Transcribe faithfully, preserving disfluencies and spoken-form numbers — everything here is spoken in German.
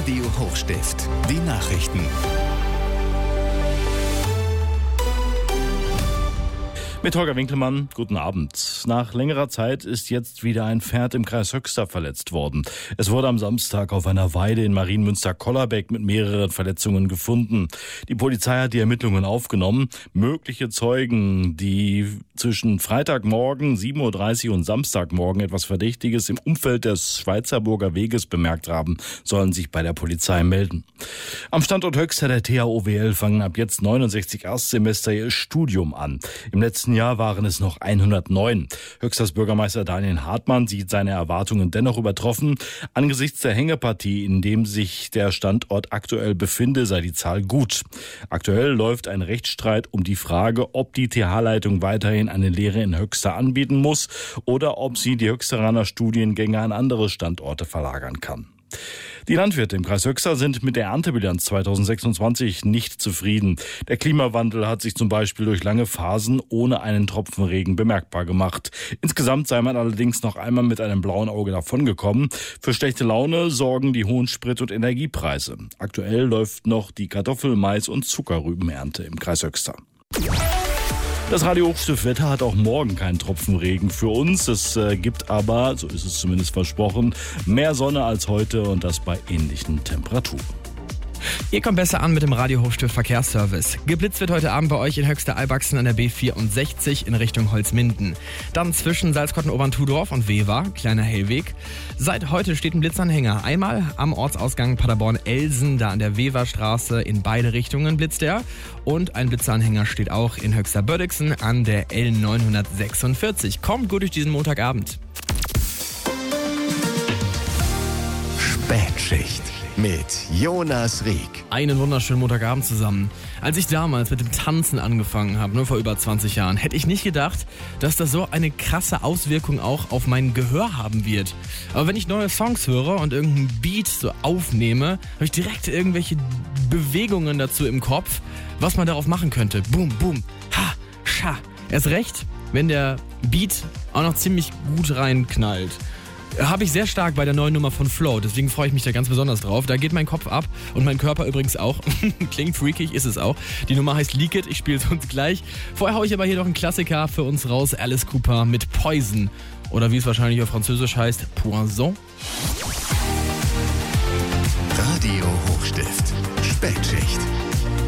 Radio Hochstift. Die Nachrichten. Mit Holger Winkelmann, guten Abend. Nach längerer Zeit ist jetzt wieder ein Pferd im Kreis Höxter verletzt worden. Es wurde am Samstag auf einer Weide in Marienmünster-Kollerbeck mit mehreren Verletzungen gefunden. Die Polizei hat die Ermittlungen aufgenommen. Mögliche Zeugen, die zwischen Freitagmorgen sieben Uhr dreißig und Samstagmorgen etwas Verdächtiges im Umfeld des Schweizerburger Weges bemerkt haben, sollen sich bei der Polizei melden. Am Standort Höxter der T H O W L fangen ab jetzt neunundsechzig Erstsemester ihr Studium an. Im letzten Jahr waren es noch hundertneun. Höxters Bürgermeister Daniel Hartmann sieht seine Erwartungen dennoch übertroffen. Angesichts der Hängepartie, in dem sich der Standort aktuell befinde, sei die Zahl gut. Aktuell läuft ein Rechtsstreit um die Frage, ob die T H-Leitung weiterhin eine Lehre in Höxter anbieten muss oder ob sie die Höxteraner Studiengänge an andere Standorte verlagern kann. Die Landwirte im Kreis Höxter sind mit der Erntebilanz zweitausendsechsundzwanzig nicht zufrieden. Der Klimawandel hat sich zum Beispiel durch lange Phasen ohne einen Tropfen Regen bemerkbar gemacht. Insgesamt sei man allerdings noch einmal mit einem blauen Auge davongekommen. Für schlechte Laune sorgen die hohen Sprit- und Energiepreise. Aktuell läuft noch die Kartoffel-, Mais- und Zuckerrübenernte im Kreis Höxter. Das Radio Hochstift Wetter hat auch morgen keinen Tropfen Regen für uns. Es äh, gibt aber, so ist es zumindest versprochen, mehr Sonne als heute und das bei ähnlichen Temperaturen. Ihr kommt besser an mit dem Radio Hochstift Verkehrsservice. Geblitzt wird heute Abend bei euch in Höxter-Albachsen an der B vierundsechzig in Richtung Holzminden. Dann zwischen Salzkotten-Oberntudorf und Wewa, kleiner Hellweg. Seit heute steht ein Blitzanhänger. Einmal am Ortsausgang Paderborn-Elsen, da an der Wewa-Straße in beide Richtungen blitzt er. Und ein Blitzanhänger steht auch in Höxter-Bördixen an der L neunhundertsechsundvierzig. Kommt gut durch diesen Montagabend. Spätschicht mit Jonas Rieck. Einen wunderschönen Montagabend zusammen. Als ich damals mit dem Tanzen angefangen habe, nur vor über zwanzig Jahren, hätte ich nicht gedacht, dass das so eine krasse Auswirkung auch auf mein Gehör haben wird. Aber wenn ich neue Songs höre und irgendeinen Beat so aufnehme, habe ich direkt irgendwelche Bewegungen dazu im Kopf, was man darauf machen könnte. Boom, boom, ha, scha. Erst recht, wenn der Beat auch noch ziemlich gut reinknallt. Habe ich sehr stark bei der neuen Nummer von Flow, deswegen freue ich mich da ganz besonders drauf. Da geht mein Kopf ab und mein Körper übrigens auch. Klingt freakig, ist es auch. Die Nummer heißt Leak It, ich spiele es uns gleich. Vorher haue ich aber hier noch einen Klassiker für uns raus, Alice Cooper mit Poison. Oder wie es wahrscheinlich auf Französisch heißt, Poison. Radio Hochstift, Spätschicht.